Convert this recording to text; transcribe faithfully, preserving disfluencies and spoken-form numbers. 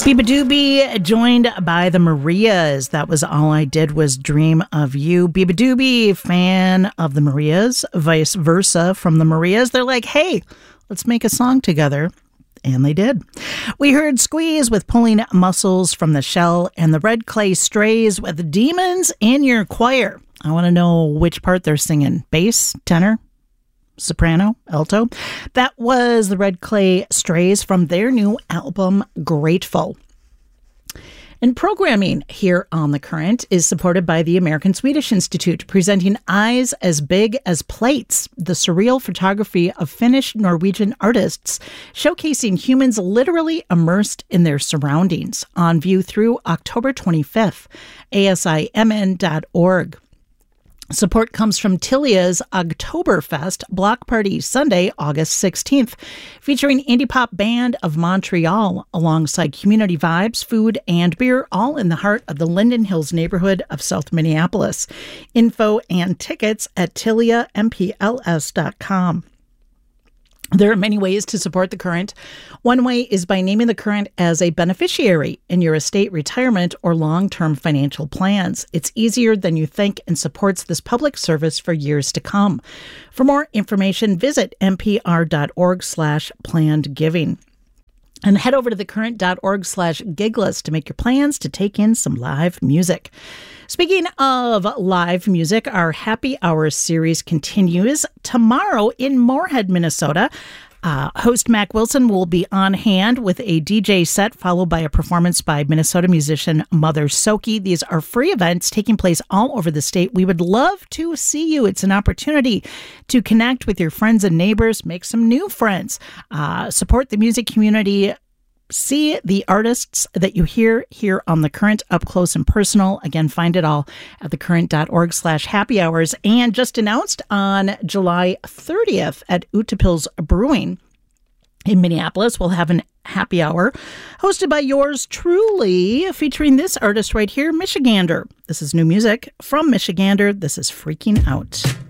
Biba Doobie joined by the Marias. That was All I Did Was Dream of You. Biba Doobie, fan of the Marias, vice versa from the Marias. They're like, hey, let's make a song together. And they did. We heard Squeeze with Pulling Muscles from the Shell and the Red Clay Strays with Demons in Your Choir. I want to know which part they're singing. Bass, tenor, soprano, alto. That was the Red Clay Strays from their new album, Grateful. And programming here on The Current is supported by the American Swedish Institute, presenting Eyes as Big as Plates, the surreal photography of Finnish Norwegian artists, showcasing humans literally immersed in their surroundings, on view through October twenty-fifth, A S I M N dot org. Support comes from Tilia's Oktoberfest Block Party Sunday, August sixteenth, featuring Indie Pop Band of Montreal alongside community vibes, food, and beer, all in the heart of the Linden Hills neighborhood of South Minneapolis. Info and tickets at tilia m p l s dot com. There are many ways to support The Current. One way is by naming The Current as a beneficiary in your estate, retirement, or long-term financial plans. It's easier than you think and supports this public service for years to come. For more information, visit npr.org slash planned giving. And head over to thecurrent.org slash gigless to make your plans to take in some live music. Speaking of live music, our Happy Hour series continues tomorrow in Moorhead, Minnesota. Uh, host Mac Wilson will be on hand with a D J set, followed by a performance by Minnesota musician Mother Soki. These are free events taking place all over the state. We would love to see you. It's an opportunity to connect with your friends and neighbors, make some new friends, uh, support the music community, see the artists that you hear here on The Current up close and personal. Again, find it all at thecurrent.org slash happy hours. And just announced on July thirtieth at Utapils Brewing in Minneapolis, we'll have an happy hour hosted by yours truly, featuring this artist right here, Michigander. This is new music from Michigander. This is Freaking Out.